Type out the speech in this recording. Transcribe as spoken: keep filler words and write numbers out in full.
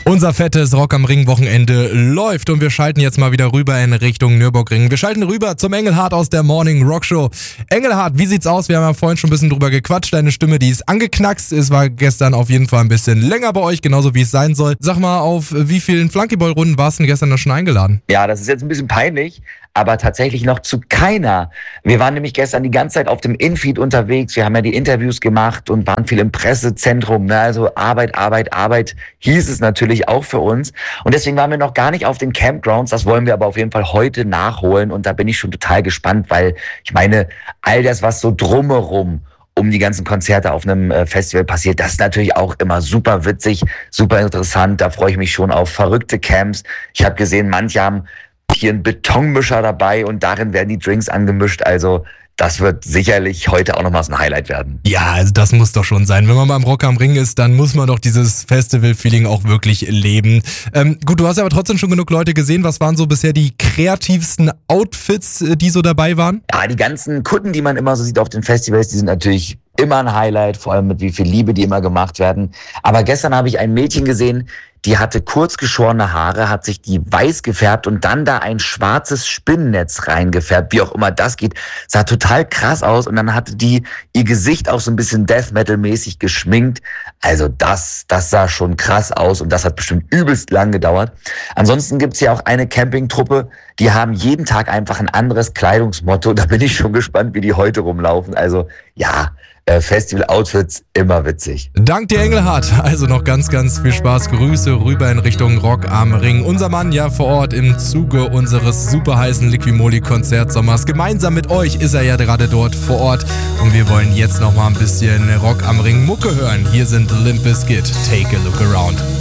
Unser fettes Rock am Ring Wochenende läuft und wir schalten jetzt mal wieder rüber in Richtung Nürburgring. Wir schalten rüber zum Engelhardt aus der Morning Rock Show. Engelhardt, wie sieht's aus? Wir haben ja vorhin schon ein bisschen drüber gequatscht. Deine Stimme, die ist angeknackst. Es war gestern auf jeden Fall ein bisschen länger bei euch, genauso wie es sein soll. Sag mal, auf wie vielen Flunkyball-Runden warst du denn gestern da schon eingeladen? Ja, das ist jetzt ein bisschen peinlich, aber tatsächlich noch zu keiner. Wir waren nämlich gestern die ganze Zeit auf dem Infeed unterwegs. Wir haben ja die Interviews gemacht und waren viel im Pressezentrum. Ne? Also Arbeit, Arbeit, Arbeit hieß es natürlich auch für uns. Und deswegen waren wir noch gar nicht auf den Campgrounds. Das wollen wir aber auf jeden Fall heute nachholen. Und da bin ich schon total gespannt, weil ich meine, all das, was so drumherum um die ganzen Konzerte auf einem Festival passiert, das ist natürlich auch immer super witzig, super interessant. Da freue ich mich schon auf verrückte Camps. Ich habe gesehen, manche haben hier einen Betonmischer dabei und darin werden die Drinks angemischt. Also das wird sicherlich heute auch nochmal so ein Highlight werden. Ja, also das muss doch schon sein. Wenn man beim Rock am Ring ist, dann muss man doch dieses Festival-Feeling auch wirklich leben. Ähm, gut, du hast ja aber trotzdem schon genug Leute gesehen. Was waren so bisher die kreativsten Outfits, die so dabei waren? Ja, die ganzen Kutten, die man immer so sieht auf den Festivals, die sind natürlich immer ein Highlight, vor allem mit wie viel Liebe die immer gemacht werden. Aber gestern habe ich ein Mädchen gesehen, die hatte kurz geschorene Haare, hat sich die weiß gefärbt und dann da ein schwarzes Spinnennetz reingefärbt, wie auch immer das geht. Sah total krass aus und dann hatte die ihr Gesicht auch so ein bisschen Death Metal-mäßig geschminkt. Also das, das sah schon krass aus und das hat bestimmt übelst lang gedauert. Ansonsten gibt's ja auch eine Campingtruppe, die haben jeden Tag einfach ein anderes Kleidungsmotto. Da bin ich schon gespannt, wie die heute rumlaufen. Also ja, Festival-Outfits, immer witzig. Dank dir, Engelhardt. Also noch ganz, ganz viel Spaß. Grüße rüber in Richtung Rock am Ring. Unser Mann ja vor Ort im Zuge unseres super heißen Liquimoli-Konzertsommers. Gemeinsam mit euch ist er ja gerade dort vor Ort. Und wir wollen jetzt noch mal ein bisschen Rock am Ring Mucke hören. Hier sind Limp Bizkit, Take a Look Around.